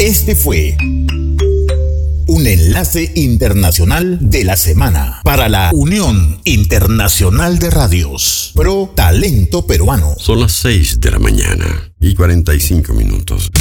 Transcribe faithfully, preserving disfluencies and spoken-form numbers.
Este fue un enlace internacional de la semana para la Unión Internacional de Radios Pro Talento Peruano. Son las seis de la mañana y cuarenta y cinco minutos.